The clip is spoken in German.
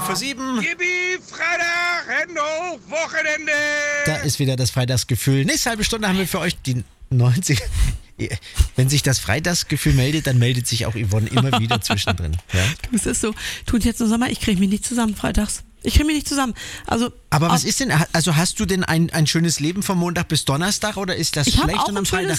7. Yippie, Freitag, Hände hoch, Wochenende. Da ist wieder das Freitagsgefühl. Nächste halbe Stunde haben wir für euch die 90. Wenn sich das Freitagsgefühl meldet, dann meldet sich auch Yvonne immer wieder zwischendrin. Ja? Es ist so, tut jetzt nur Sommer, ich kriege mich nicht zusammen freitags. Ich kriege mich nicht zusammen. Also, aber was ist denn, also hast du denn ein schönes Leben vom Montag bis Donnerstag oder ist das ich habe schlecht auch und am ein schönes Freitag